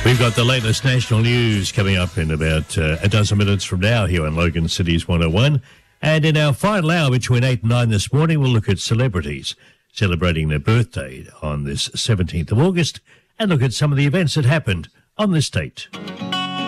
We've got the latest national news coming up in about a dozen minutes from now here on Logan Cities 101. And in our final hour between 8 and 9 this morning, we'll look at celebrities celebrating their birthday on this 17th of August and look at some of the events that happened on this date.